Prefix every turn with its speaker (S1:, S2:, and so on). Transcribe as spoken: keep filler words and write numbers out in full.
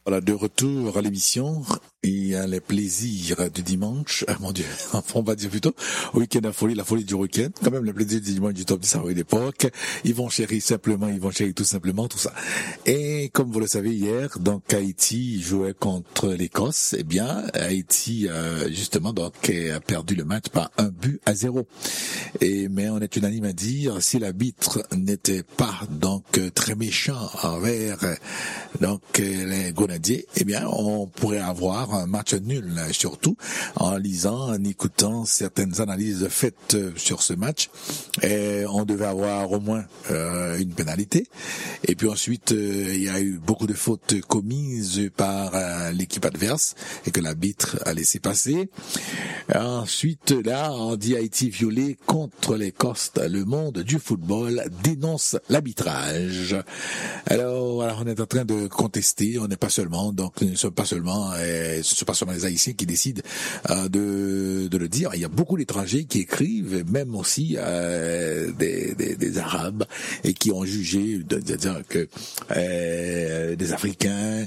S1: Voilà, de retour à l'émission et à les plaisirs du dimanche. Ah mon Dieu, on va dire plutôt au week-end à folie, la folie du week-end. Quand même, les plaisirs du dimanche du top dix à l'époque. Ils vont chérir simplement, ils vont chérir tout simplement, tout ça. Et comme vous le savez hier, donc Haïti jouait contre l'Écosse. Eh bien, Haïti, euh, justement, donc a perdu le match par un but à zéro. Et mais on est unanime à dire, si l'arbitre n'était pas donc très méchant envers donc les Grenadiers, eh bien, on pourrait avoir un match nul, surtout en lisant, en écoutant certaines analyses faites sur ce match. Et on devait avoir au moins euh, une pénalité. Et puis ensuite, euh, il y a eu beaucoup de fautes commises par euh, l'équipe adverse et que l'arbitre a laissé passer. Ensuite, là, on dit Haïti violé contre l'Écosse. Le monde du football dénonce l'arbitrage. Alors, voilà, on est en train de contester. On n'est pas seulement, donc, nous ne sommes pas seulement, euh, ce ne sont pas seulement les Haïtiens qui décident euh, de, de le dire. Il y a beaucoup d'étrangers qui écrivent, même aussi euh, des, des, des Arabes, et qui ont jugé de, de dire que euh, des Africains